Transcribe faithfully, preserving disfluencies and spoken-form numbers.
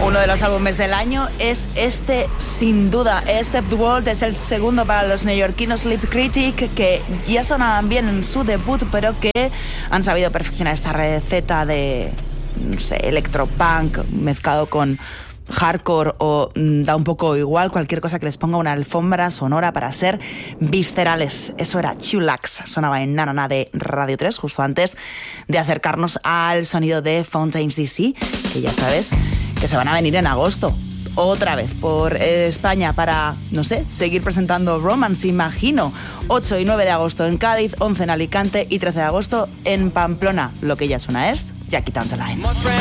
Uno de los álbumes del año es este, sin duda. Step the World es el segundo para los neoyorquinos Sleep Critic, que ya sonaban bien en su debut, pero que han sabido perfeccionar esta receta de, no sé, electropunk mezclado con hardcore o mm, da un poco igual, cualquier cosa que les ponga una alfombra sonora para ser viscerales. Eso era Chulax, sonaba en Nanana de Radio tres, justo antes de acercarnos al sonido de Fountains D C, que ya sabes que se van a venir en agosto otra vez por España para, no sé, seguir presentando Romance, imagino. ocho y nueve de agosto en Cádiz, once en Alicante y trece de agosto en Pamplona. Lo que ya suena es Jackie Down the Line.